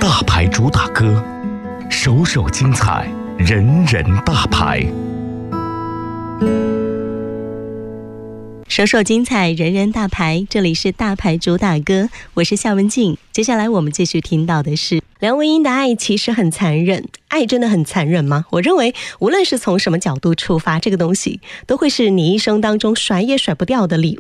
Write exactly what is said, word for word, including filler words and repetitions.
大牌主打歌，首首精彩，人人大牌。 首首精彩，人人大牌，这里是大牌主打歌，我是夏文静。接下来我们继续听到的是梁文音的爱其实很残忍。爱真的很残忍吗？我认为无论是从什么角度出发，这个东西都会是你一生当中甩也甩不掉的礼物。